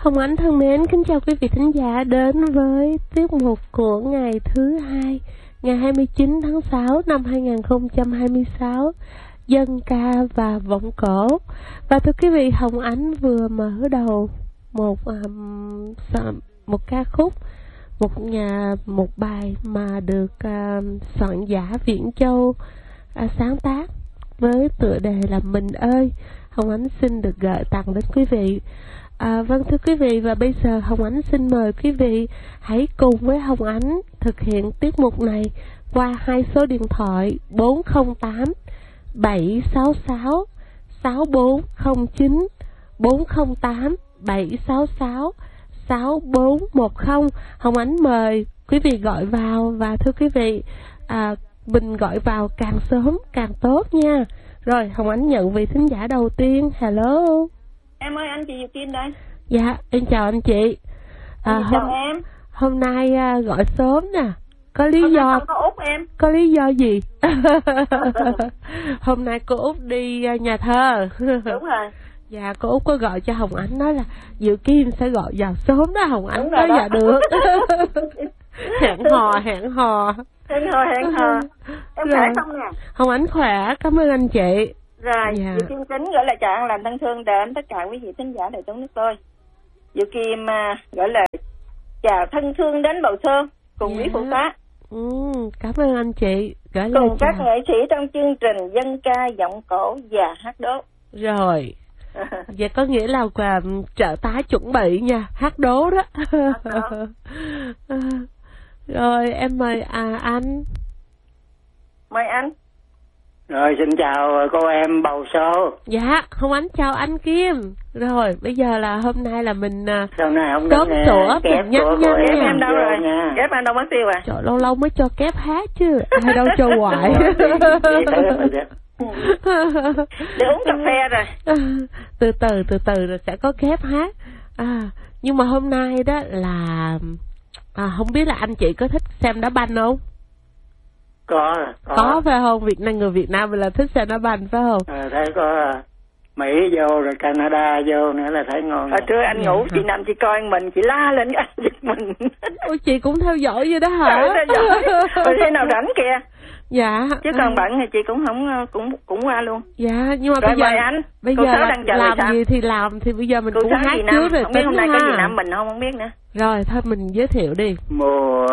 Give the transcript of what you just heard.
Hồng Ánh thân mến, kính chào quý vị thính giả đến với tiết mục của ngày thứ hai, ngày 29 tháng 6 năm 2026, dân ca và vọng cổ. Và thưa quý vị, Hồng Ánh vừa mở đầu một ca khúc, một bài mà được soạn giả Viễn Châu sáng tác với tựa đề là Mình ơi. Hồng Ánh xin được gửi tặng đến quý vị. Vâng thưa quý vị, và bây giờ Hồng Ánh xin mời quý vị hãy cùng với Hồng Ánh thực hiện tiết mục này qua hai số điện thoại 408 766 6409, 408 766 6410. Hồng Ánh mời quý vị gọi vào, và thưa quý vị, mình gọi vào càng sớm càng tốt nha. Rồi, Hồng Ánh nhận vị thính giả đầu tiên. Hello. Em ơi, anh chị Diệu Kim đây. Dạ, em chào anh chị. Chào em. Hôm nay gọi sớm nè. Có lý hôm do không có Út em. Có lý do gì? Hôm nay cô Út đi nhà thơ. Đúng rồi. Dạ, cô Út có gọi cho Hồng Ánh nói là Diệu Kim sẽ gọi vào sớm đó. Hồng Ánh nói dạ được. hẹn hò. Hẹn hò. Em khỏe không nè? Hồng Ánh khỏe, cảm ơn anh chị. Rồi, dạ. Diệu Kim tính gửi lại chào làm thân thương đến tất cả quý vị thính giả đại chúng nước tôi. Diệu Kim gửi lời chào thân thương đến Bầu Sơn cùng quý phụ tá. Cảm ơn anh chị. Gửi cùng lời các chào. nghệ sĩ trong chương trình dân ca, giọng cổ và hát đố. Rồi. Vậy có nghĩa là trợ tá chuẩn bị nha, hát đố đó. Rồi em mời anh. Mời anh. Rồi xin chào cô em Bầu Số. Dạ, Hồng Ánh chào anh Kim. Rồi bây giờ là hôm nay là mình sau này không cốp sủa kép nhắc nha. Em đâu rồi? Kép anh đâu mất tiêu à? Trời, lâu lâu mới cho kép hát chứ, ai đâu cho hoài. Để uống cà phê rồi. Từ từ rồi sẽ có kép hát. Nhưng mà hôm nay đó là không biết là anh chị có thích xem đá banh không? Có phải không? Người Việt Nam mình là thích xem đá banh phải không? Thấy có Mỹ vô rồi Canada vô nữa là thấy ngon. Hồi trưa anh ngủ, chị nằm chị coi mình, chị la lên anh giật mình. Ôi chị cũng theo dõi vậy đó hả? Theo dõi. Rồi khi nào rảnh kìa. Dạ. Chứ còn bận thì chị cũng không cũng qua luôn. Dạ, nhưng mà rồi bây giờ anh. Bây cô giờ làm gì thì làm, thì bây giờ mình cô cũng hát trước rồi. Không biết hôm nay có gì Nam mình không biết nữa. Rồi thôi mình giới thiệu đi. Mùa